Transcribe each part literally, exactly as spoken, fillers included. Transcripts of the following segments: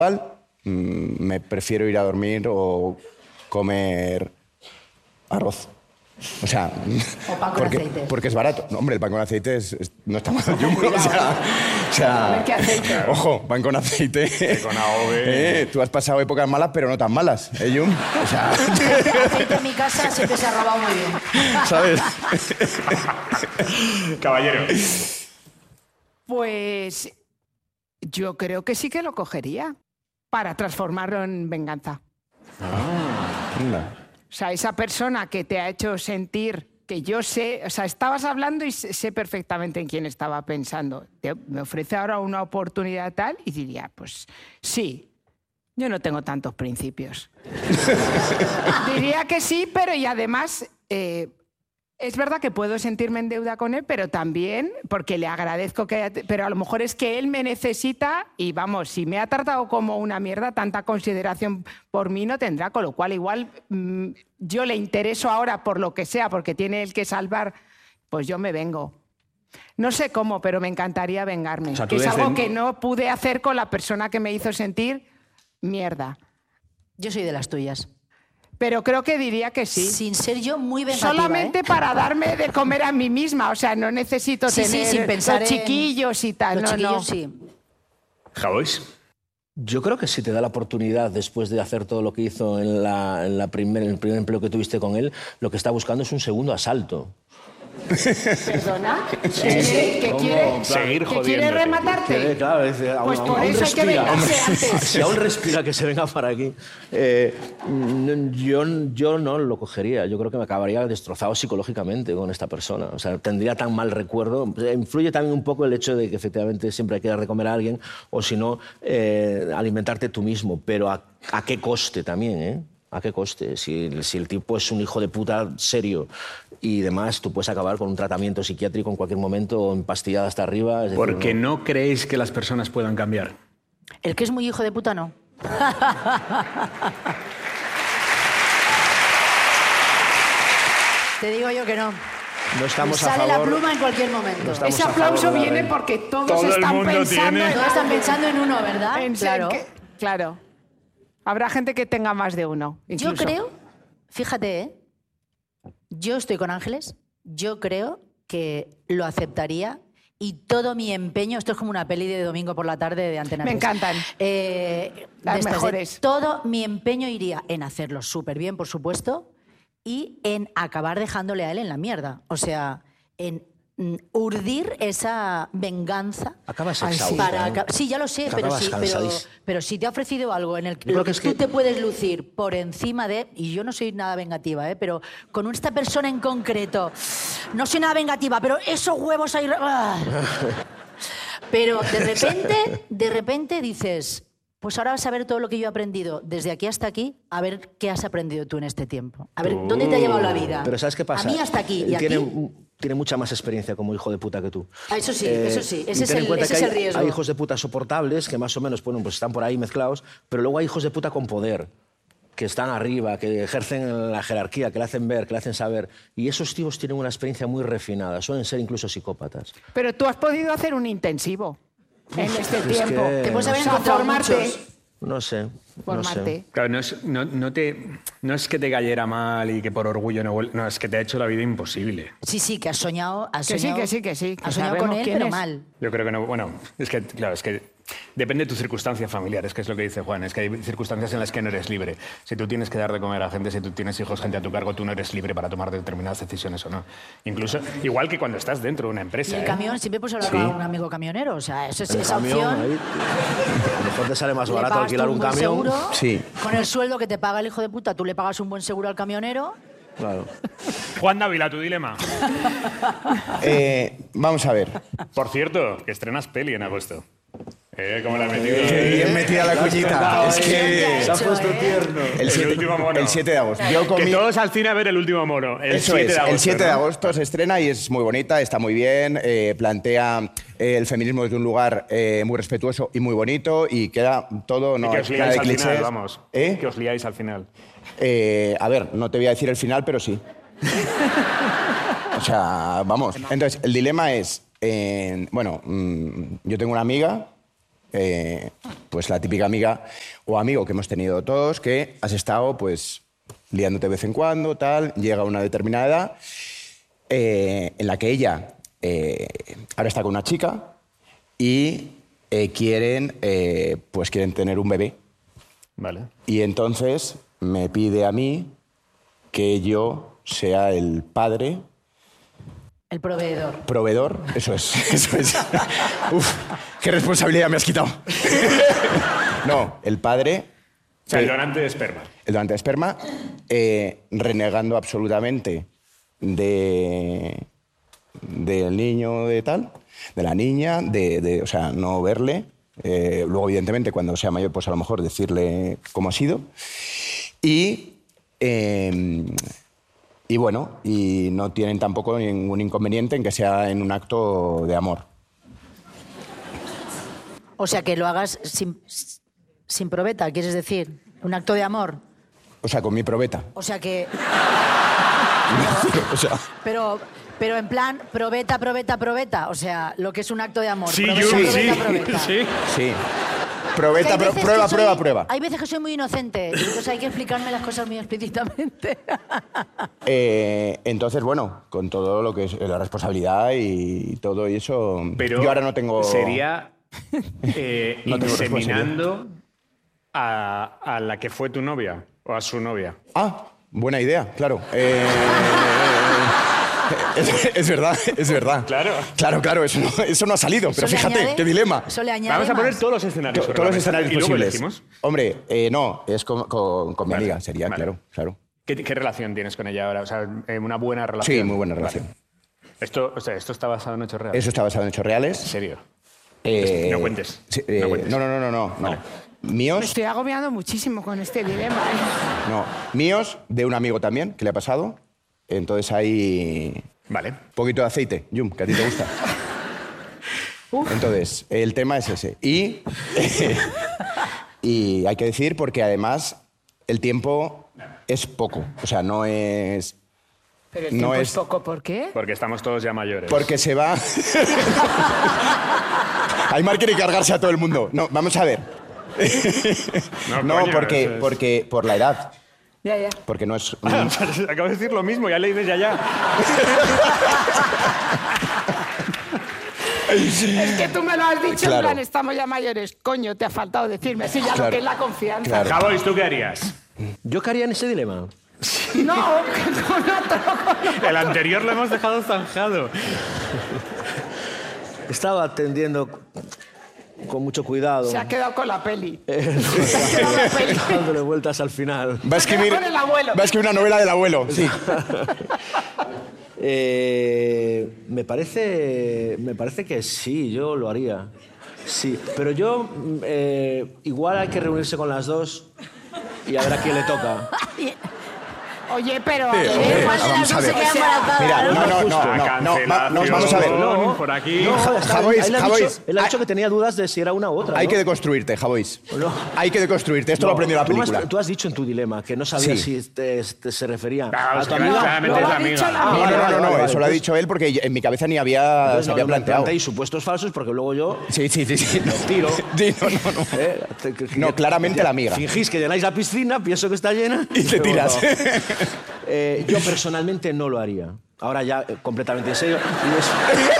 mm, me prefiero ir a dormir o comer arroz. O sea, o pan con porque, aceite. Porque es barato. No, hombre, el pan con aceite es, es, no está mal. O sea, o sea, a ver qué aceite. Ojo, pan con aceite. Con A O V. Eh, tú has pasado épocas malas, pero no tan malas, ¿eh, Jun? O sea, Aceite en mi casa siempre se ha robado muy bien. ¿sabes? Caballero. Pues yo creo que sí que lo cogería para transformarlo en venganza. Anda. O sea, esa persona que te ha hecho sentir que yo sé, o sea, estabas hablando y sé sé perfectamente en quién estaba pensando. Te- me ofrece ahora una oportunidad tal y diría, pues sí, yo no tengo tantos principios. Diría que sí, pero y además eh, es verdad que puedo sentirme en deuda con él, pero también porque le agradezco que haya... Pero a lo mejor es que él me necesita y vamos, si me ha tratado como una mierda, tanta consideración por mí no tendrá, con lo cual igual mmm, yo le intereso ahora por lo que sea, porque tiene él que salvar, pues yo me vengo. No sé cómo, pero me encantaría vengarme. O sea, tú que es desde algo el- que no pude hacer con la persona que me hizo sentir mierda. Yo soy de las tuyas. Pero creo que diría que sí. Sin ser yo muy vengativa, Solamente ¿eh? para darme de comer a mí misma. O sea, no necesito Sí, sí, tener sin pensar los en- chiquillos y tal. Los no, chiquillos no. sí. Javois. Yo creo que si te da la oportunidad, después de hacer todo lo que hizo en, la, en, la primer, en el primer empleo que tuviste con él, lo que está buscando es un segundo asalto. ¿Perdona? ¿Que quiere, que quiere, Seguir que quiere jodiéndote. rematarte? Que, claro, dice, aún- Pues aún- por aún eso hay que respira. vengarse antes. Si aún respira, que se venga para aquí. Eh, n- yo, yo no lo cogería. Yo creo que me acabaría destrozado psicológicamente con esta persona. O sea, tendría tan mal recuerdo. Influye también un poco el hecho de que efectivamente siempre hay que dar de comer a alguien o si no, eh, alimentarte tú mismo. Pero a, a qué coste también, ¿eh? ¿A qué coste? Si, si el tipo es un hijo de puta serio y demás, tú puedes acabar con un tratamiento psiquiátrico en cualquier momento o empastillada hasta arriba. Es decir, Porque no creéis que las personas puedan cambiar. El que es muy hijo de puta, no. Te digo yo que no. No estamos Me a sale la favor. pluma en cualquier momento. No estamos Ese a favor aplauso de la viene ley. porque todos Todo el están mundo pensando tiene- en... Todos están pensando en uno, ¿verdad? en- Claro. que- claro. Habrá gente que tenga más de uno. Yo incluso. creo, fíjate, ¿eh? Yo estoy con Ángeles, yo creo que lo aceptaría y todo mi empeño, esto es como una peli de domingo por la tarde de Antena Me tres. encantan. Eh, Las de estas de- mejores. todo mi empeño iría en hacerlo súper bien, por supuesto, y en acabar dejándole a él en la mierda. O sea, en mm, urdir esa venganza. Acabas Ay, sí. exhausta, Para ¿eh? aca- Sí, ya lo sé, pero Acabas sí, pero, cansadísima. pero si te ha ofrecido algo en el que, Yo creo lo que que es tú que- te puedes lucir por encima de... Y yo no soy nada vengativa, ¿eh? Pero con esta persona en concreto, no soy nada vengativa, pero esos huevos ahí... ¡ah! Pero de repente, de repente dices... Pues ahora vas a ver todo lo que yo he aprendido desde aquí hasta aquí, a ver qué has aprendido tú en este tiempo. A ver, ¿dónde te ha llevado la vida? Pero ¿sabes qué pasa? A mí hasta aquí. Él ¿Y a tiene, ti? un- tiene mucha más experiencia como hijo de puta que tú. Ah, eso sí, Eh, eso sí. y Ese es ten en el, cuenta ese que es el hay, riesgo. hay hijos de puta soportables que más o menos bueno, pues están por ahí mezclados, pero luego hay hijos de puta con poder, que están arriba, que ejercen la jerarquía, que le hacen ver, que le hacen saber. Y esos tíos tienen una experiencia muy refinada, suelen ser incluso psicópatas. Pero tú has podido hacer un intensivo en este es tiempo. que- Te puedes haber O sea, encontrado formarte. muchos. No sé. No Formarte. sé. Claro, no es, no, no te, no es que te cayera mal y que por orgullo no vuel- No, es que te ha hecho la vida imposible. Sí, sí, que has soñado, has Que sí, soñado, que sí, que sí, que has soñado con sabemos él, quién pero es. mal. Yo creo que no. Bueno, es que, claro, es que depende de tus circunstancias familiares, que es lo que dice Juan. Es que hay circunstancias en las que no eres libre. Si tú tienes que dar de comer a gente, si tú tienes hijos, gente a tu cargo, tú no eres libre para tomar determinadas decisiones o no. Incluso, igual que cuando estás dentro de una Y empresa. el ¿eh? camión, siempre puedes hablar Sí. con un amigo camionero. O sea, eso es, El esa camión, opción. ahí, a lo mejor te sale más le barato pagas alquilar tú un buen camión. seguro, Sí. Con el sueldo que te paga el hijo de puta, tú le pagas un buen seguro al camionero. Claro. Juan Dávila, tu dilema. Eh, vamos a ver. Por cierto, que estrenas peli en agosto. ¿Eh? ¿Cómo la has metido? Qué bien metida la cuñita. Es que... Se ha puesto tierno. El El siete, último mono. el siete de agosto. Yo con Que mi- todos al cine a ver el último mono. El Eso siete es, de agosto, el siete de ¿no? agosto se estrena y es muy bonita, está muy bien, eh, plantea eh, el feminismo desde un lugar eh, muy respetuoso y muy bonito y queda todo, Y no que hay os nada liáis de al clichés. final, vamos. ¿Eh? Que os liáis al final. Eh, a ver, no te voy a decir el final, pero sí. O sea, vamos. Entonces, el dilema es, eh, bueno, mm, yo tengo una amiga eh, pues la típica amiga o amigo que hemos tenido todos, que has estado pues liándote de vez en cuando, tal, llega a una determinada edad eh, en la que ella eh, ahora está con una chica y eh, quieren, eh, pues quieren tener un bebé. Vale. Y entonces me pide a mí que yo sea el padre... El proveedor. Proveedor, eso es, eso es. Uf, qué responsabilidad me has quitado. No, el padre... O sea, el eh, donante de esperma. El donante de esperma, eh, renegando absolutamente de, del niño de tal, de la niña, de, de, o sea, no verle. Eh, luego, evidentemente, cuando sea mayor, pues a lo mejor decirle cómo ha sido. Y... Eh, Y bueno, y no tienen tampoco ningún inconveniente en que sea en un acto de amor. O sea, que lo hagas sin, sin probeta, ¿quieres decir? Un acto de amor. O sea, con mi probeta. O sea que... O sea, Pero, pero en plan, probeta, probeta, probeta. O sea, lo que es un acto de amor. Sí, probeta, Jun, probeta, sí, probeta. sí. sí. Que Probeta, hay pro- veces prueba, que soy- prueba, prueba. Hay veces que soy muy inocente, y entonces hay que explicarme las cosas muy explícitamente. Eh, entonces, bueno, con todo lo que es la responsabilidad y todo eso... Pero yo ahora no tengo... sería eh, No tengo inseminando a, a la que fue tu novia o a su novia. Ah, buena idea, claro. Eh, es, es verdad, es verdad. Claro. Claro, claro, eso no, eso no ha salido, pero Eso le fíjate, añade- qué dilema. Eso le añade Vamos a poner más. todos los escenarios. To- sobre Todos la los mesa. escenarios y luego posibles. elegimos. Hombre, eh, no, es con, con- con mi Vale, amiga, sería, vale. claro, claro. ¿Qué, qué relación tienes con ella ahora? O sea, eh, una buena relación. Sí, muy buena Vale. relación. Esto, o sea, esto está basado en hechos reales. Eso está basado en hechos reales. ¿En serio? Eh, No cuentes, sí, no eh, cuentes. no, no, no, no, no, no. Me Míos, estoy agobiando muchísimo con este dilema. ¿eh? no. Míos, de un amigo también, que le ha pasado. Entonces hay Vale. un poquito de aceite, Jum, que a ti te gusta. Entonces, el tema es ese. Y, y hay que decir, porque además el tiempo es poco. O sea, no es... Pero el No tiempo es- es poco, ¿por qué? Porque estamos todos ya mayores. Porque se va... Aymar quiere cargarse a todo el mundo. No, vamos a ver. No, No, coño, porque, eso es- porque por la edad. Ya, ya. Porque no es... Acabo de decir lo mismo, ya le dices ya ya. Es que tú me lo has dicho, Claro. en plan, estamos ya mayores. Coño, te ha faltado decirme. Sí, ya Claro. lo que es la confianza. Claro. Javois, ¿tú qué harías? ¿Yo qué haría en ese dilema? No, que con otro. El anterior lo hemos dejado zanjado. Estaba atendiendo con mucho cuidado, Se ha quedado con la peli. dándole vueltas al final. Va a escribir, Con el abuelo. va a escribir una novela del abuelo, sí. Eh, me parece, me parece que sí, yo lo haría. Sí, pero yo mm, eh, igual hay que reunirse con las dos y a ver a quién le toca. Oye, pero... a Sí, ver, hombre, Igual de las vamos a dos se ver. queda embarazada, Mira, ¿no? no, no, no, La no, no, va- nos vamos a ver. cancelación No. por aquí. No, Ja- está- Javois, él ha Javois, dicho, él ha dicho hay- que tenía dudas de si era una u otra. Hay ¿no? que deconstruirte, Javois. No. Hay que deconstruirte. Esto No, lo aprendió la tú has- película. Tú has dicho en tu dilema que no sabías Sí. si te- te- se refería Vamos, a tu que amiga. claramente No, es lo la ha dicho amiga. la Ah, No, amiga. no, no, vale, no, vale, eso vale, lo ha pues- dicho él porque en mi cabeza ni había, Entonces, se no, había no me planteado. planteéis supuestos falsos porque luego yo... Sí, sí, sí, sí. No, Tiro. Sí, no, no, no. eh, te- que- No, que- claramente ya la amiga. Fingís que llenáis la piscina, pienso que está llena... Y te pero tiras. no. Eh, yo personalmente no lo haría. Ahora ya eh, completamente en serio. y es-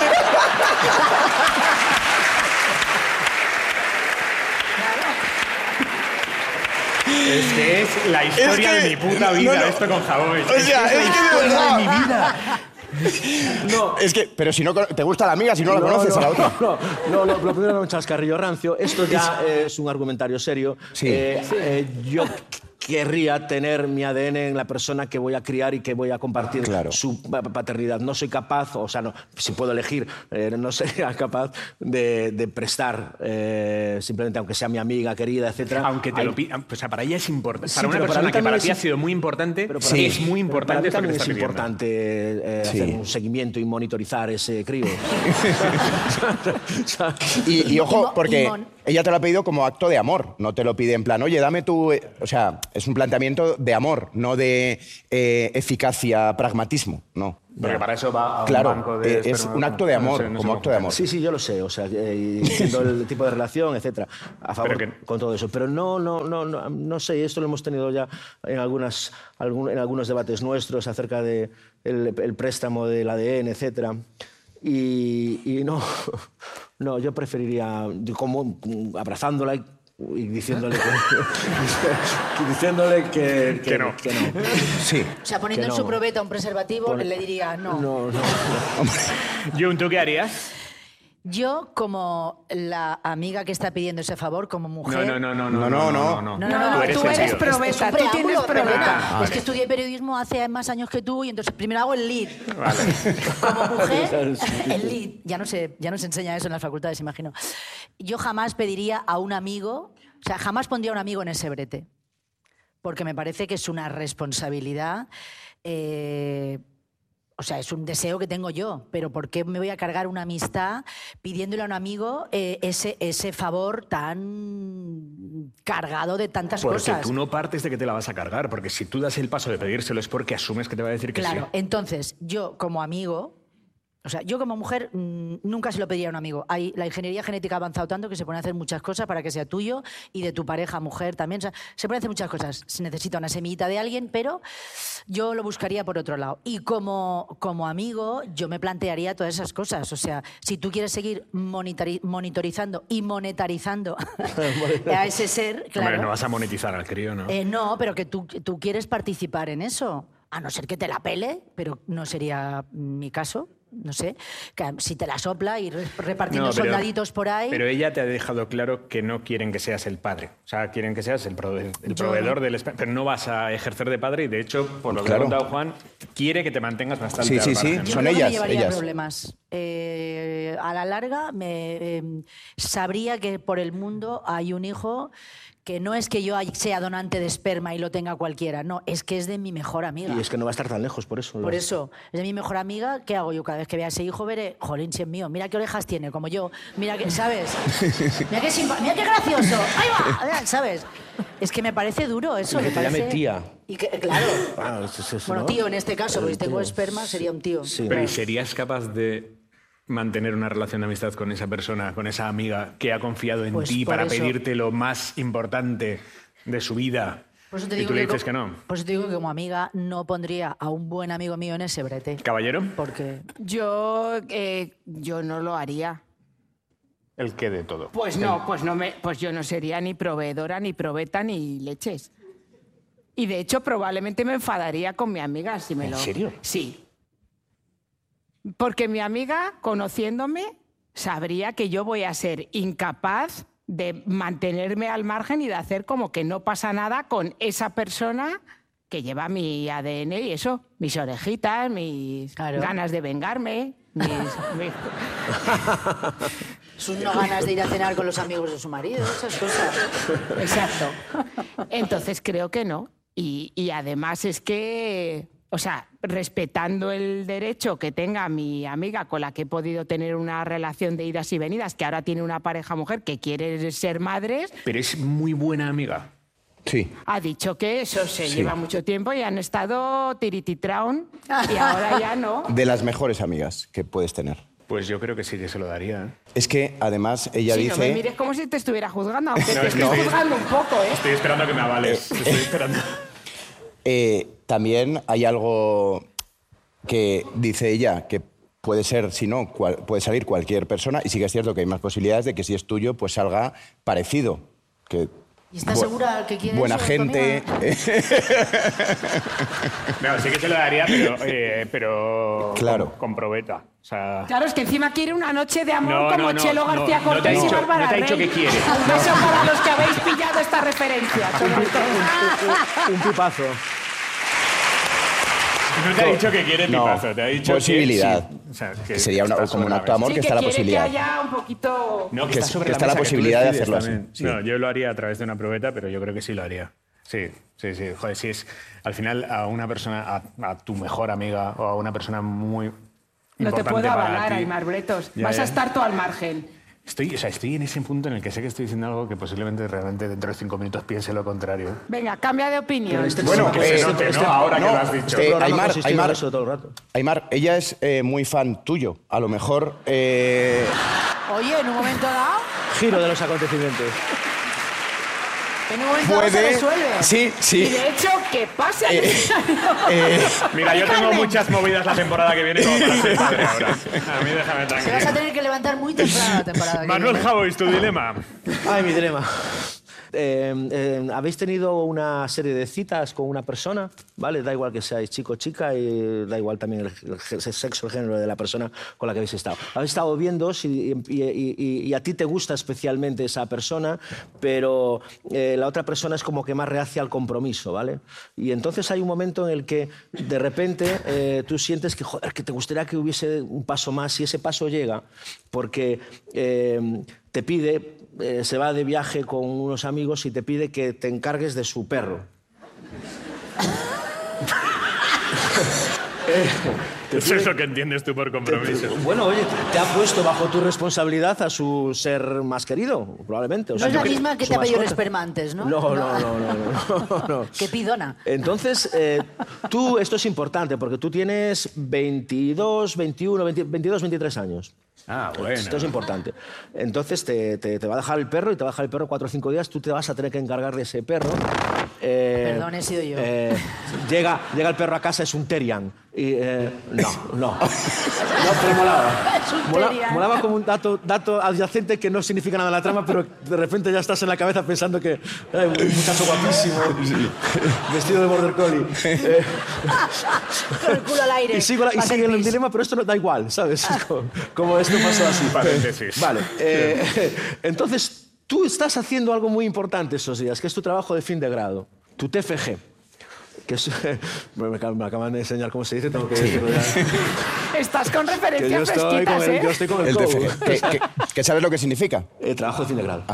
Es que es la historia Es que- de mi puta no, vida, no. esto con Javois. O sea, es que de verdad. de mi vida. No. Es que, pero si no cono- te gusta la amiga, si no la conoces no, a la otra. No, no, no, lo primero era un chascarrillo rancio. Esto ya es un argumentario serio. Sí. Eh, eh, yo querría tener mi A D N en la persona que voy a criar y que voy a compartir Claro. su pa- paternidad. No soy capaz, o sea, no, si puedo elegir, eh, no sería capaz de, de prestar, eh, simplemente aunque sea mi amiga querida, etcétera. Aunque te Hay- lo pidan. O sea, para ella es importante. Sí, Para una pero para persona mí que para también ti ha es- sido muy importante, Pero Sí. es muy Pero importante para mí esto que también te es está pidiendo. importante eh, Sí. hacer un seguimiento y monitorizar ese crío. Y, y ojo, Y mo- porque y mon- ella te lo ha pedido como acto de amor, no te lo pide en plan, oye, dame tu... O sea, es un planteamiento de amor, no de eh, eficacia, pragmatismo, no. Porque para eso va a un Claro, banco de eh, es esperma. un acto de No amor, sé, no sé como cómo acto de amor. Sí, sí, yo lo sé, o sea, eh, siendo el tipo de relación, etcétera, a favor Pero que- con todo eso. Pero no, no, no, no, no sé, esto lo hemos tenido ya en, algunas, algún- en algunos debates nuestros acerca del de el préstamo del A D N, etcétera. Y, y no, no, yo preferiría, como abrazándola y, y diciéndole que, diciéndole que, Que no. que no. Sí. O sea, poniendo Que en no. su probeta un preservativo, Pon- le diría no. No, no. Jun, ¿tú qué harías? Yo, como la amiga que está pidiendo ese favor, como mujer... No, no, no, No, no, no, no. No, no, no, Tú eres tú el eres tío. pro- Es un Probeta, tú preámbulo, tienes probeta. perdona. Vale. Es que estudié periodismo hace más años que tú y entonces primero hago el lead. Como mujer, el lead. Ya no, se, ya no se enseña eso en las facultades, imagino. Yo jamás pediría a un amigo, o sea, jamás pondría a un amigo en ese brete. Porque me parece que es una responsabilidad... eh, O sea, es un deseo que tengo yo, pero ¿por qué me voy a cargar una amistad pidiéndole a un amigo eh, ese, ese favor tan cargado de tantas Porque cosas? tú no partes de que te la vas a cargar, porque si tú das el paso de pedírselo es porque asumes que te va a decir que Claro, sí. entonces yo como amigo, o sea, yo como mujer mmm, nunca se lo pediría a un amigo. Hay, la ingeniería genética ha avanzado tanto que se pueden hacer muchas cosas para que sea tuyo y de tu pareja, mujer también. O sea, se pueden hacer muchas cosas. Se necesita una semillita de alguien, pero yo lo buscaría por otro lado. Y como, como amigo, yo me plantearía todas esas cosas. O sea, si tú quieres seguir monitori- monitorizando y monetarizando a ese ser, claro. Hombre, no vas a monetizar al crío, ¿no? Eh, no, pero que tú, tú quieres participar en eso. A no ser que te la pele, pero no sería mi caso. No sé, que si te la sopla y re- repartiendo No, pero- soldaditos por ahí. Pero ella te ha dejado claro que no quieren que seas el padre. O sea, quieren que seas el, prove- el Yo proveedor no. del... espe- Pero no vas a ejercer de padre y, de hecho, por lo que Claro. ha contado Juan, quiere que te mantengas bastante Sí, al sí, sí. margen, ¿no? Yo Son creo que ellas, me llevaría ellas. problemas. Eh, a la larga me eh, sabría que por el mundo hay un hijo que no es que yo sea donante de esperma y lo tenga cualquiera, no, es que es de mi mejor amiga. Y es que no va a estar tan lejos, por eso. Por eso, es de mi mejor amiga, ¿qué hago yo? Cada vez que vea a ese hijo veré, jolín, si es mío, mira qué orejas tiene, como yo, mira que, ¿sabes? Mira qué, simpa- mira qué gracioso, ahí va, ¿sabes? Es que me parece duro eso. Y que me te llame parece... tía. Y que, claro. Ah, es- es eso, Bueno, ¿no? tío en este caso, porque si tengo Tío. esperma sería un tío. Sí. Pero ¿y serías capaz de mantener una relación de amistad con esa persona, con esa amiga que ha confiado en Pues ti por para eso- pedirte lo más importante de su vida? Por eso te y digo tú le que dices co- que no. Por eso te digo que como amiga no pondría a un buen amigo mío en ese brete. ¿Caballero? Porque Yo, eh, yo no lo haría. El qué de todo. Pues no, pues no me, pues yo no sería ni proveedora, ni probeta, ni leches. Y de hecho probablemente me enfadaría con mi amiga si me ¿En lo. serio? Sí. Porque mi amiga, conociéndome, sabría que yo voy a ser incapaz de mantenerme al margen y de hacer como que no pasa nada con esa persona que lleva mi A D N y eso, mis orejitas, mis Claro. ganas de vengarme, mis- mis- sus no ganas de ir a cenar con los amigos de su marido, esas cosas. Exacto. Entonces creo que no. Y, y además es que, o sea, respetando el derecho que tenga mi amiga con la que he podido tener una relación de idas y venidas, que ahora tiene una pareja mujer que quiere ser madres, Pero es muy buena amiga. Sí. ha dicho que eso se Sí. lleva mucho tiempo y han estado tirititraun y ahora ya no. De las mejores amigas que puedes tener. Pues yo creo que sí que se lo daría. ¿eh? Es que, además, ella Sí, no me dice... mires como si te estuviera juzgando, aunque No, te es que estoy estoy- juzgando un poco, ¿eh? Estoy esperando a que me avales. Te estoy esperando. Eh, también hay algo que dice ella, que puede ser, si no, cual- puede salir cualquier persona, y sí que es cierto que hay más posibilidades de que si es tuyo, pues salga parecido. Que, ¿Y estás bu- segura que quiere Buena eso, tu gente. amiga? No, sí que se lo daría, pero, eh, pero Claro. con, con probeta. O sea, Claro, es que encima quiere una noche de amor No, como no, no, Chelo no, García no te ha Cortés y dicho- Bárbara no te ha dicho Rey. que quiere. Un beso para los que habéis pillado esta referencia. sobre todo. Un pipazo. no te ha dicho que quiere No, tipazo, te ha dicho posibilidad. que sí. O sea, que Sería una- está como sobre un la acto de mesa. amor, Sí, que está la quiere posibilidad. que haya un poquito... No, que, Que está es- sobre que la está la mesa, que tú posibilidad de decides hacerlo así, también. sí. No, yo lo haría a través de una probeta, pero yo creo que sí lo haría. Sí, sí, sí. Joder, si es al final a una persona, a, a tu mejor amiga o a una persona muy No te importante puedo para avalar, ti. Aymar Bretos. Ya, Vas ya. a estar tú al margen. Estoy, o sea, estoy en ese punto en el que sé que estoy diciendo algo que posiblemente realmente dentro de cinco minutos piense lo contrario. Venga, cambia de opinión. Este Bueno, Que eh, se note, este- ¿no? Ahora no, que lo has dicho. eh, programa Aimar, consistió en Aimar, eso todo el rato. Aimar, ella es eh, muy fan tuyo. A lo mejor... eh, Oye, en un momento dado, Giro de los acontecimientos. en un momento dado se puede... resuelve. Sí, Y sí. de hecho, ¿qué pasa? Eh, Mira, yo tengo muchas movidas la temporada que viene como para ser padre ahora. A mí déjame Te vas a tranquilo. tener que levantar muy temprano la temporada que Manuel viene. Javois, tu dilema. Ay, mi dilema. Eh, eh, ¿Habéis tenido una serie de citas con una persona? ¿Vale? Da igual que seáis chico o chica y da igual también el, el sexo, el género de la persona con la que habéis estado. Habéis estado viendo y, y, y, y a ti te gusta especialmente esa persona, pero eh, la otra persona es como que más reacia al compromiso, ¿vale? Y entonces hay un momento en el que de repente eh, tú sientes que, joder, que te gustaría que hubiese un paso más y ese paso llega porque eh, te pide, eh, se va de viaje con unos amigos y te pide que te encargues de su perro. Es eso que entiendes tú por compromiso. Bueno, oye, te ha puesto bajo tu responsabilidad a su ser más querido, probablemente. O No sea, es la yo creo- misma que su te ha pedido el mascota. esperma antes, ¿no? No, no, no, no, no, no, no. Qué pidona. Entonces, eh, tú, esto es importante, porque tú tienes veintidós, veintiuno, veinte, veintidós, veintitrés años. Ah, bueno. Esto es importante. Entonces te, te- te va a dejar el perro y te va a dejar el perro cuatro o cinco días. Tú te vas a tener que encargar de ese perro. Eh, Perdón, he sido yo. eh, llega, llega el perro a casa, es un Terrian. Y, eh, no, no. No, pero molaba. Es un Mola- Terrian. molaba como un dato, dato adyacente que no significa nada en la trama, pero de repente ya estás en la cabeza pensando que eh, un muchacho guapísimo, vestido de border collie. Eh, Con el culo al aire. y sigo, la- y Pasa sigue el pis. dilema, pero esto no da igual, ¿sabes? Es como, como esto pasó así. Paréntesis. Vale. eh, entonces, tú estás haciendo algo muy importante esos días, que es tu trabajo de fin de grado, tu T F G. Que es, bueno, me acaban- me acaban de enseñar cómo se dice, tengo que decirlo ya. Estás con Que yo referencias estoy fresquitas, con el, ¿eh? yo estoy con el, el cobo. T F G. ¿Qué, qué- qué sabes lo que significa? Eh, trabajo de fin de grado.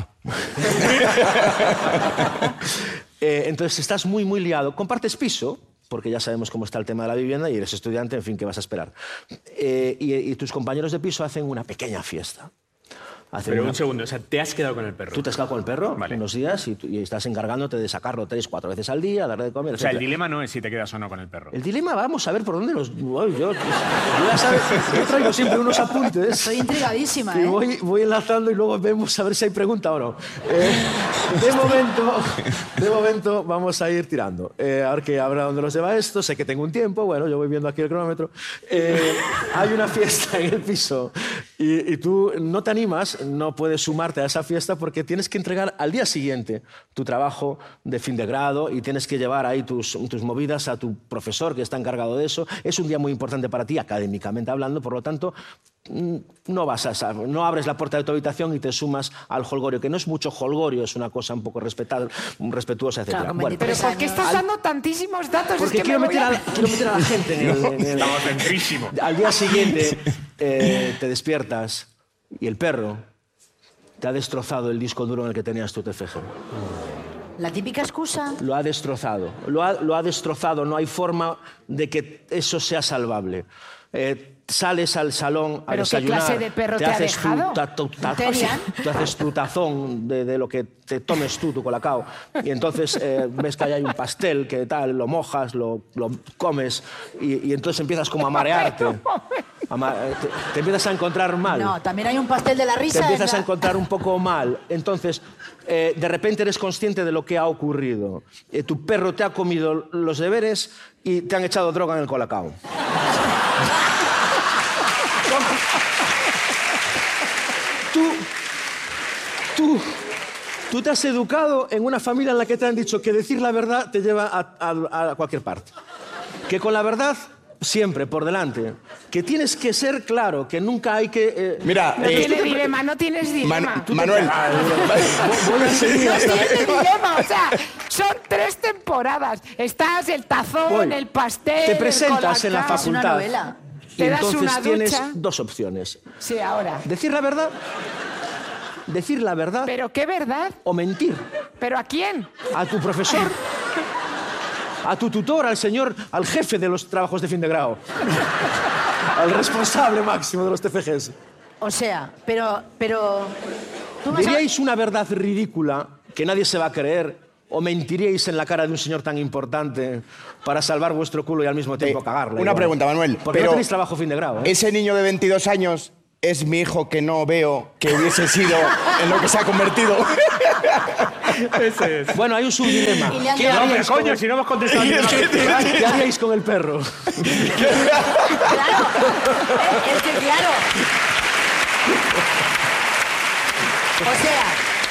Eh, entonces, estás muy, muy liado. Compartes piso, porque ya sabemos cómo está el tema de la vivienda y eres estudiante, en fin, ¿qué vas a esperar? Eh, y, y tus compañeros de piso hacen una pequeña fiesta. Hacen Pero una- un segundo, o sea, te has quedado con el perro. Tú te has quedado con el perro Vale. unos días y, tú- y estás encargándote de sacarlo tres, cuatro veces al día, darle de comer, O sea, el etcétera. dilema no es si te quedas o no con el perro. El dilema, vamos a ver por dónde los... Uy, yo, yo ya sabes, yo traigo siempre unos apuntes. Estoy intrigadísima, Y ¿eh? voy, voy enlazando y luego vemos a ver si hay pregunta o no. Eh, de, momento, de momento vamos a ir tirando. Eh, a ver que habrá dónde nos lleva esto. Sé que tengo un tiempo. Bueno, yo voy viendo aquí el cronómetro. Eh, hay una fiesta en el piso y, y tú no te animas, no puedes sumarte a esa fiesta porque tienes que entregar al día siguiente tu trabajo de fin de grado y tienes que llevar ahí tus, tus movidas a tu profesor que está encargado de eso. Es un día muy importante para ti, académicamente hablando, por lo tanto, mm, no vas a esa- no abres la puerta de tu habitación y te sumas al holgorio, que no es mucho holgorio, es una cosa un poco respetada, respetuosa, etcétera. Claro, con Bueno, Pero veintitrés ¿por qué años. estás dando tantísimos datos? porque es que quiero, me voy meter a... a, la- quiero meter a la gente en el... en el- Estamos dentrísimo. Al día siguiente eh, te despiertas y el perro te ha destrozado el disco duro en el que tenías tu T F G. La típica excusa. Lo ha destrozado. Lo ha, lo ha destrozado. No hay forma de que eso sea salvable. Eh, sales al salón a ¿Pero qué desayunar. clase de perro te ha haces tu dejado? ta- tu- ta- ¿Un Terrian? Te haces tu tazón de, de lo que te tomes tú, tu colacao. Y entonces eh, ves que ahí hay un pastel, que tal, lo mojas, lo, lo comes y, y entonces empiezas como a marearte. A ma- eh, te, te empiezas a encontrar mal. No, también hay un pastel de la Te risa. empiezas en a la- encontrar un poco mal. Entonces, eh, de repente eres consciente de lo que ha ocurrido. Eh, tu perro te ha comido los deberes y te han echado droga en el colacao. tú, tú, tú te has educado en una familia en la que te han dicho que decir la verdad te lleva a, a- a cualquier parte. Que con la verdad siempre por delante. Que tienes que ser claro, que nunca hay que... eh, Mira, No eh, tiene dilema, no tienes dilema. Man- Manuel. voy a seguir. No tiene dilema, o sea, son tres temporadas. Estás el tazón, Voy. el pastel, Te el presentas en la colacao. Es una facultad. novela. Y Te das entonces una tienes ducha. dos opciones. Sí, ahora. Decir la verdad, decir la verdad ¿Pero qué verdad? o mentir. ¿Pero a quién? A tu profesor, a tu tutor, al señor, al jefe de los trabajos de fin de grado, al responsable máximo de los T F Gs. O sea, pero... pero ¿tú vas a- ¿Diríais una verdad ridícula que nadie se va a creer o mentiríais en la cara de un señor tan importante para salvar vuestro culo y al mismo tiempo Eh, cagarle? una igual? pregunta, Manuel. Porque pero no tenéis trabajo fin de grado, ¿eh? Ese niño de veintidós años es mi hijo que no veo que hubiese sido en lo que se ha convertido. Ese es. Bueno, hay un subdilema. Y le han ¿Qué dado- No, pero haríais, con coño, el... si no hemos contestado ni una vez. ¿Qué haríais con el perro? Claro, es, es que claro. O sea,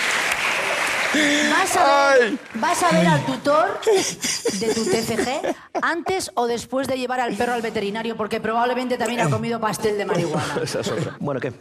vas a, ver, vas a ver al tutor de tu T C G antes o después de llevar al perro al veterinario, porque probablemente también ha comido pastel de marihuana. Esa es otra. Bueno, ¿qué?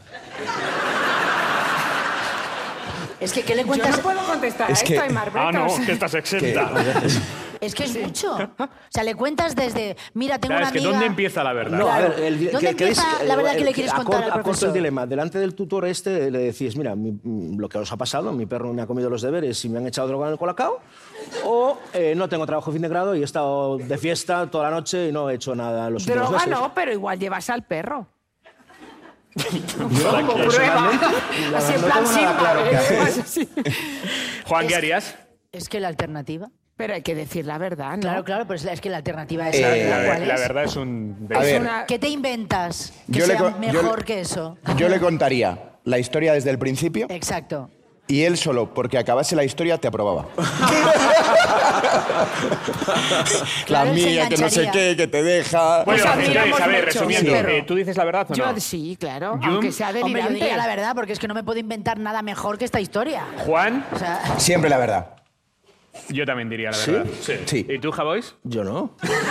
Es que, ¿qué le Yo cuentas? no puedo contestar Es a que- esto, Aymar Ah, no, Bretos. que estás exenta. Es que es mucho. O sea, le cuentas desde, mira, tengo Claro, una es que amiga... ¿dónde empieza la verdad? No, a Claro. ver, el, ¿Dónde que- empieza queréis- la verdad que el- le quieres acor- contar al acorto profesor? el dilema. Delante del tutor este le decís, mira, mi- mm, lo que os ha pasado, mi perro me ha comido los deberes y me han echado droga en el colacao, o eh, no tengo trabajo fin de grado y he estado de fiesta toda la noche y no he hecho nada los últimos Droga meses. no, pero igual llevas al perro. Yo, Como prueba. personalmente, la Así en verdad, plan no tengo nada Simba, claro ¿eh? qué hacer. Llevas así. Juan, ¿qué harías? Es que la alternativa... Pero hay que decir la verdad, ¿no? Claro, claro, pero es la- es que la alternativa es... Eh, La, ¿cuál la es? verdad es un... A ver, una- ¿Qué te inventas que Yo le sea co- yo mejor le- que eso? yo le contaría la historia desde el principio Exacto. y él solo porque acabase la historia te aprobaba. La Claro, él se mía, que no sé engancharía. qué, que te deja... Bueno, Pues admiramos entonces, a ver, mucho, resumiendo, sí. eh, ¿tú dices la verdad o no? Yo sí, claro. Yum. Aunque sea Hombre, yo delirante. diría la verdad, porque es que no me puedo inventar nada mejor que esta historia. Juan, O sea, Siempre la verdad. yo también diría la ¿Sí? verdad. Sí. ¿Y tú, Javois? Yo no.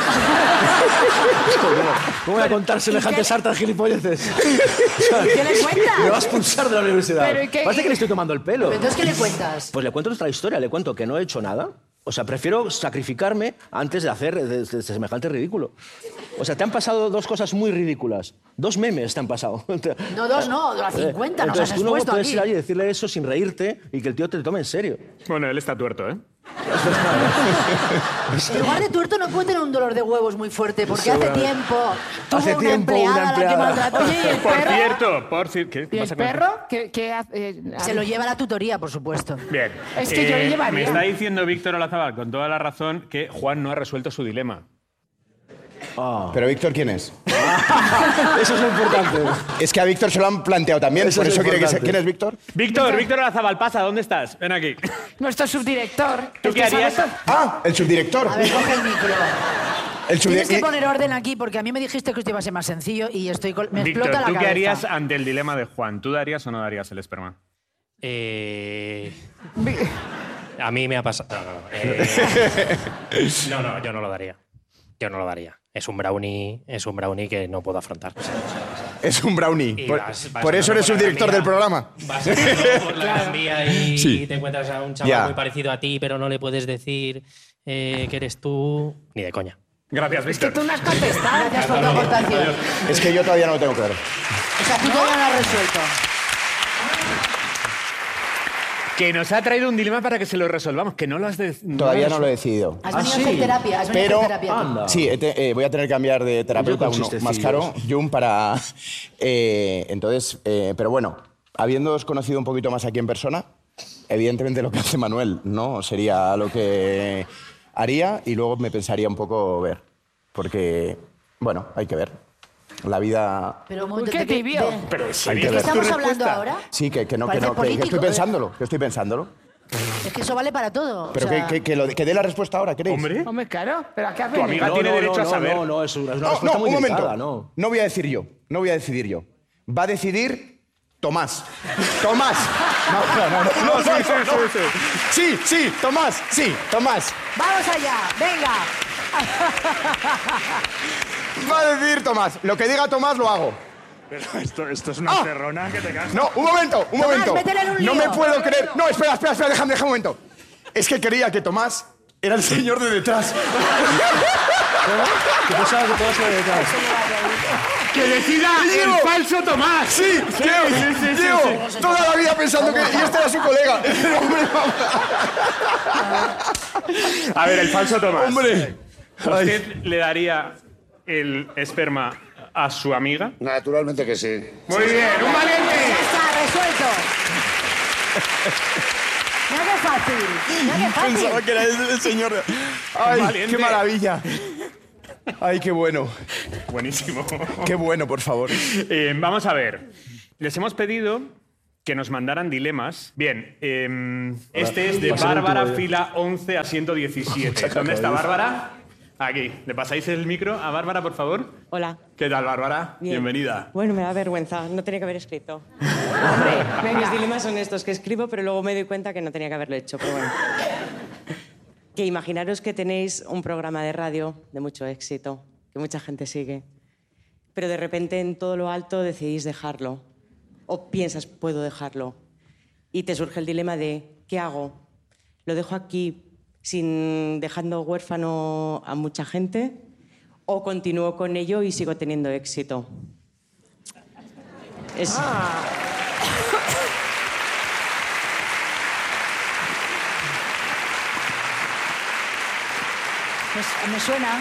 ¿Cómo voy a contar semejantes hartas gilipolleces? ¿qué le cuentas? Me vas a expulsar de la universidad. Pero, ¿y qué- Parece que le estoy tomando el pelo. Pero entonces, ¿qué le cuentas? Pues le cuento otra historia, le cuento que no he hecho nada. O sea, prefiero sacrificarme antes de hacer de, de- de semejante ridículo. O sea, te han pasado dos cosas muy ridículas. Dos memes te han pasado. No, dos, no, a cincuenta nos has Entonces tú no expuesto puedes aquí. ir allí y decirle eso sin reírte y que el tío te tome en serio. Bueno, él está tuerto, ¿eh? En lugar de tuerto no puede tener un dolor de huevos muy fuerte, porque hace tiempo tuvo Hace una tiempo una empleada a la que empleada. maltrató. Oye, ¿y el Por perro? cierto, por cierto... ¿Qué ¿Y el pasa con perro? ¿Qué, qué hace? Eh, Se lo lleva a la tutoría, por supuesto. Bien. Es que yo le llevaría. Me está diciendo Víctor Olazábal, con toda la razón, que Juan no ha resuelto su dilema. Pero Víctor, ¿quién es? Eso es lo importante. Es que a Víctor se lo han planteado también, Eso por es eso quiere que se... importante. ¿Quién es Víctor? Víctor, Víctor Olazábal, pasa, ¿dónde estás? Ven aquí. Nuestro subdirector. ¿Tú el qué que sabe harías? todo. Ah, el subdirector. A ver, coge el micro. El Tienes que subdirector. poner orden aquí, porque a mí me dijiste que esto iba a ser más sencillo y estoy col- me Víctor, explota la ¿tú cabeza. qué harías ante el dilema de Juan? ¿Tú darías o no darías el esperma? Eh, a mí me ha pasado. No, no, no. Eh, no, no, yo no lo daría. Yo no lo daría. Es un brownie, es un brownie que no puedo afrontar. Es un brownie. Y Por, vas- vas por eso andando eres por la subdirector Gran del Vía, programa. Vas andando por la Gran Vía y Sí. te encuentras a un chaval Ya. muy parecido a ti, pero no le puedes decir eh, que eres tú. Ni de coña. Gracias, Es que Víctor. tú no has contestado. Gracias por tu aportación. Es que yo todavía no lo tengo claro. O sea, tú todavía no lo has resuelto. Que nos ha traído un dilema para que se lo resolvamos, que no lo has... De... Todavía no lo he decidido. Has Ah, venido a sí. hacer terapia. Has venido Pero, a hacer terapia. aquí. anda. sí, he te- eh, voy a tener que cambiar de terapeuta, Yo con uno más chistecillos. caro, Jung, para... eh, entonces, eh, pero bueno, habiéndoos conocido un poquito más aquí en persona, evidentemente lo que hace Manuel no sería lo que haría y luego me pensaría un poco ver, porque, bueno, hay que ver. La vida... Pero un Uy, momento, qué ¿de qué- tibio. de- Pero Hay ¿sabías que ¿de qué ver. tu estamos hablando respuesta? ahora? Sí, que, que no, que Parece no, que, que estoy político, ¿eh? pensándolo, que estoy pensándolo. Es que eso vale para todo. Pero o sea, que, que, que, lo, que dé la respuesta ahora, ¿queréis? Hombre. Hombre, claro. ¿Pero a qué has Tu venido? amiga tiene no, derecho no, a no, saber. No, no, es una, es una No, respuesta no, muy un momento. delicada, no. No voy a decir yo. No voy a decidir yo. Va a decidir Tomás. Tomás. No, no, no. no, no, sí, no, sí, no. sí, sí. Sí, sí, Tomás. Sí, Tomás. ¡Vamos allá! ¡Venga! Va a decidir Tomás. Lo que diga Tomás lo hago. Pero esto, esto es una Ah. cerrona que te cagas. No, un momento, un Tomás, momento. métele en un No lío. me puedo creer. No, espera, espera, espera, déjame, déjame un momento. Es que creía que Tomás era el señor de detrás. ¿Qué pensabas que todo eso de detrás? ¡Que decida Diego. el falso Tomás! Sí, Diego, sí, sí, Diego, sí. toda la vida pensando que y este era su colega. Hombre, A ver, el falso Tomás. hombre. ¿Usted le daría el esperma a su amiga? Naturalmente que sí. Muy bien, un valiente. Ya está, resuelto. Mira qué fácil. Mira qué fácil. Pensaba que era el, el señor. ¡Ay, Valiente. qué maravilla! ¡Ay, qué bueno! Buenísimo. ¡Qué bueno, por favor! Eh, vamos a ver. Les hemos pedido que nos mandaran dilemas. Bien, eh, este es de Va a ser el Bárbara, último día. fila once a ciento diecisiete. ¿Dónde está Bárbara? Aquí. ¿Le pasáis el micro a Bárbara, por favor? Hola. ¿Qué tal, Bárbara? Bien. Bienvenida. Bueno, me da vergüenza. No tenía que haber escrito. Hombre, mis dilemas son estos que escribo, pero luego me doy cuenta que no tenía que haberlo hecho. Pero bueno. Que imaginaros que tenéis un programa de radio de mucho éxito, que mucha gente sigue, pero de repente en todo lo alto decidís dejarlo. O piensas, puedo dejarlo. Y te surge el dilema de, ¿qué hago? ¿Lo dejo aquí sin dejando huérfano a mucha gente? ¿O continúo con ello y sigo teniendo éxito? Es... Pues, me suena.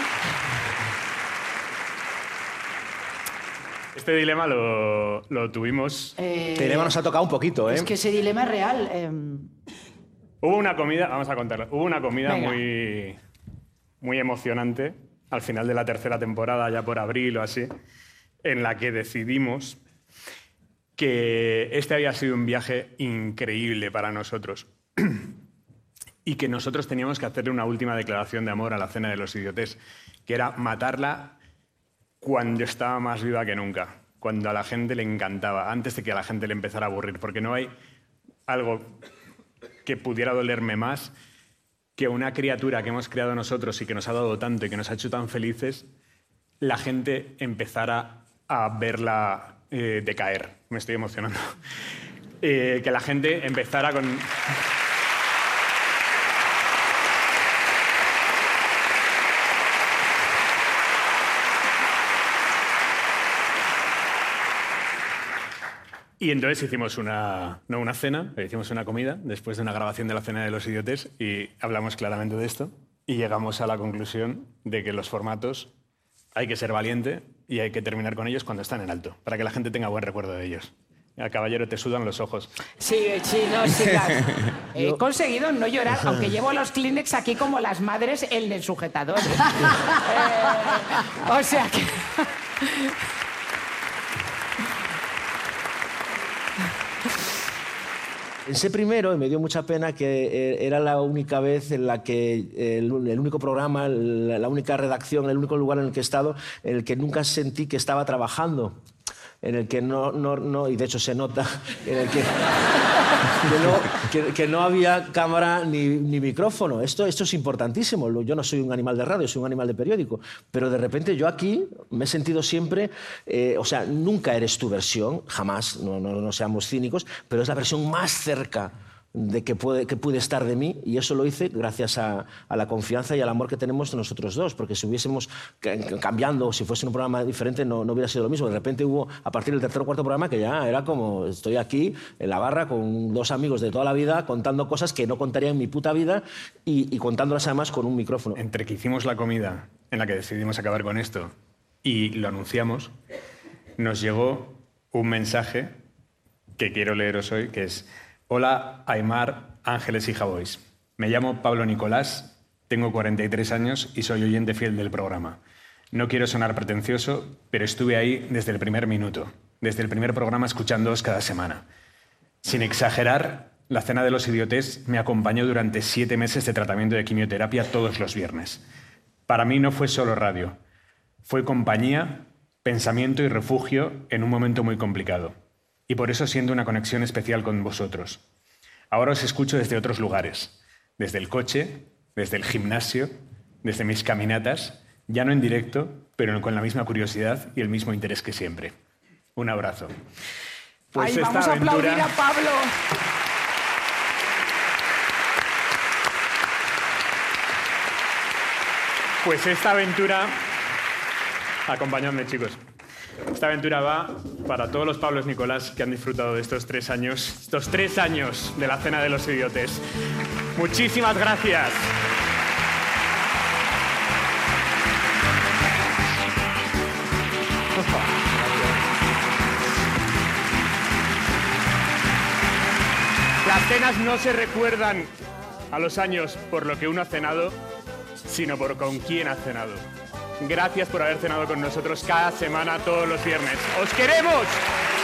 Este dilema lo, lo tuvimos. Eh, Este dilema nos ha tocado un poquito, ¿eh? Es que ese dilema es real. eh, Hubo una comida, vamos a contarlo, hubo una comida Venga. muy, muy emocionante al final de la tercera temporada, ya por abril o así, en la que decidimos que este había sido un viaje increíble para nosotros y que nosotros teníamos que hacerle una última declaración de amor a la Cena de los Idiotes, que era matarla cuando estaba más viva que nunca, cuando a la gente le encantaba, antes de que a la gente le empezara a aburrir, porque no hay algo que pudiera dolerme más que una criatura que hemos creado nosotros y que nos ha dado tanto y que nos ha hecho tan felices, la gente empezara a verla eh, decaer. Me estoy emocionando. Eh, que la gente empezara con... Y entonces hicimos una, no una cena, pero hicimos una comida después de una grabación de la Cena de los Idiotes y hablamos claramente de esto y llegamos a la conclusión de que los formatos hay que ser valiente y hay que terminar con ellos cuando están en alto, para que la gente tenga buen recuerdo de ellos. A caballero, te sudan los ojos. Sí, sí, no, sí. claro. He conseguido no llorar, aunque llevo los Kleenex aquí como las madres en el sujetador. Eh, o sea que... Pensé primero, y me dio mucha pena, que era la única vez en la que el, el único programa, la, la única redacción, el único lugar en el que he estado, en el que nunca sentí que estaba trabajando, en el que no, no, no y de hecho se nota, en el que, que, no, que, que no había cámara ni, ni micrófono. Esto, esto es importantísimo. Yo no soy un animal de radio, soy un animal de periódico, pero de repente yo aquí me he sentido siempre, eh, o sea, nunca eres tu versión, jamás, no, no, no seamos cínicos, pero es la versión más cerca de que puede, que puede estar de mí, y eso lo hice gracias a, a la confianza y al amor que tenemos nosotros dos, porque si hubiésemos cambiando, si fuese un programa diferente, no, no hubiera sido lo mismo. De repente hubo, a partir del tercer o cuarto programa, que ya era como, estoy aquí en la barra con dos amigos de toda la vida contando cosas que no contaría en mi puta vida y, y contándolas además con un micrófono. Entre que hicimos la comida en la que decidimos acabar con esto y lo anunciamos, nos llegó un mensaje que quiero leeros hoy, que es: hola, Aimar, Ángeles y Javois. Me llamo Pablo Nicolás, tengo cuarenta y tres años y soy oyente fiel del programa. No quiero sonar pretencioso, pero estuve ahí desde el primer minuto, desde el primer programa escuchándoos cada semana. Sin exagerar, la Cena de los Idiotes me acompañó durante siete meses de tratamiento de quimioterapia todos los viernes. Para mí no fue solo radio, fue compañía, pensamiento y refugio en un momento muy complicado. Y por eso siento una conexión especial con vosotros. Ahora os escucho desde otros lugares, desde el coche, desde el gimnasio, desde mis caminatas, ya no en directo, pero con la misma curiosidad y el mismo interés que siempre. Un abrazo. Pues Ay, esta vamos a aventura... aplaudir a Pablo. Pues esta aventura... Acompañadme, chicos. Esta aventura va para todos los Pablos Nicolás que han disfrutado de estos tres años, estos tres años de la Cena de los Idiotes. Muchísimas gracias. Por favor. Las cenas no se recuerdan a los años por lo que uno ha cenado, sino por con quién ha cenado. Gracias por haber cenado con nosotros cada semana, todos los viernes. ¡Os queremos!